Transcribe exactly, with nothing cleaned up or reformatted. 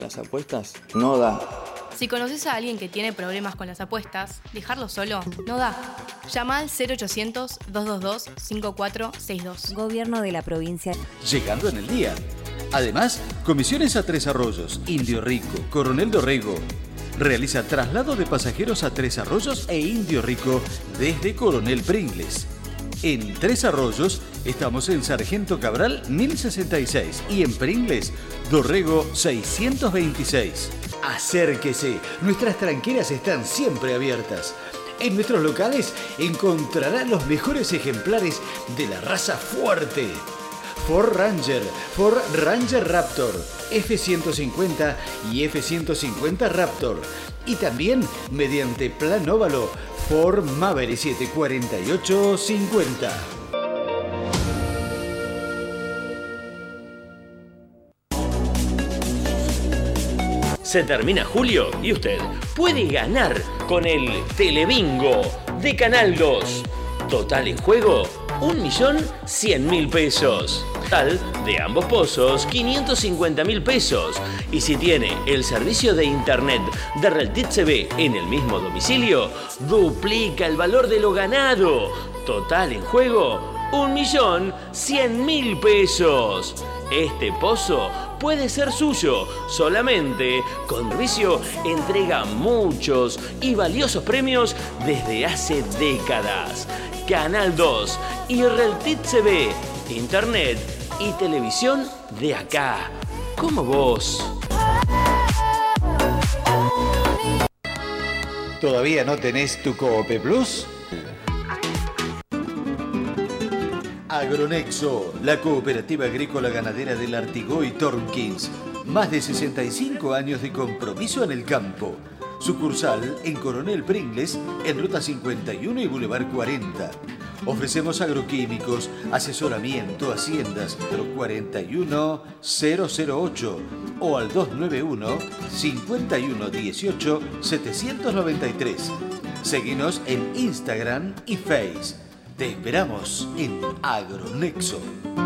Las apuestas no da. Si conoces a alguien que tiene problemas con las apuestas, dejarlo solo no da. Llama al cero ochocientos, dos dos dos, cinco cuatro seis dos. Gobierno de la provincia. Llegando en el día. Además, comisiones a Tres Arroyos, Indio Rico, Coronel Dorrego. Realiza traslado de pasajeros a Tres Arroyos e Indio Rico desde Coronel Pringles. En Tres Arroyos estamos en Sargento Cabral mil sesenta y seis y en Pringles, Dorrego seiscientos veintiséis. Acérquese, nuestras tranqueras están siempre abiertas. En nuestros locales encontrará los mejores ejemplares de la raza fuerte. Ford Ranger, Ford Ranger Raptor, F ciento cincuenta y F ciento cincuenta Raptor. Y también, mediante plan óvalo, Ford Maverick setecientos cuarenta y ocho cincuenta. Se termina julio y usted puede ganar con el Telebingo de Canal dos. Total en juego, un millón cien mil pesos. Total de ambos pozos, quinientos cincuenta mil pesos. Y si tiene el servicio de internet de Reltit C V en el mismo domicilio, duplica el valor de lo ganado. Total en juego, un millón cien mil pesos. Este pozo puede ser suyo. Solamente Convicio entrega muchos y valiosos premios desde hace décadas. Canal dos y Reltit C V, internet y televisión de acá, como vos. ¿Todavía no tenés tu Coope Plus? Agronexo, la cooperativa agrícola ganadera del Artigoy Tornquins. Más de sesenta y cinco años de compromiso en el campo. Sucursal en Coronel Pringles, en Ruta cincuenta y uno y Boulevard cuarenta. Ofrecemos agroquímicos, asesoramiento, haciendas, cuarenta y uno cero cero ocho o al dos nueve uno, cinco uno uno ocho, setecientos noventa y tres. Seguinos en Instagram y Face. Te esperamos en Agronexo.